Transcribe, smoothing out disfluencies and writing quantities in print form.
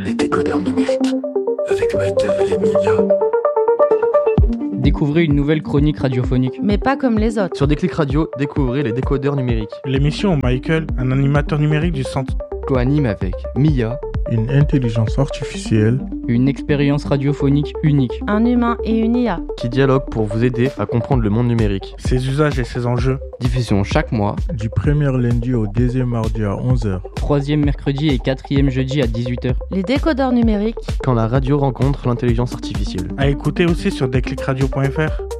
Les décodeurs numériques avec Mathilde et Mia. Découvrez une nouvelle chronique radiophonique. Mais pas comme les autres. Sur Déclic Radio, découvrez les décodeurs numériques. L'émission où Michael, un animateur numérique du centre, co-anime avec Mia, une intelligence artificielle, une expérience radiophonique unique, un humain et une IA qui dialoguent pour vous aider à comprendre le monde numérique, ses usages et ses enjeux. diffusion chaque mois, du premier lundi au deuxième mardi à 11h. 3e mercredi et 4e jeudi à 18h. Les décodeurs numériques. quand la radio rencontre l'intelligence artificielle. À écouter aussi sur déclicradio.fr.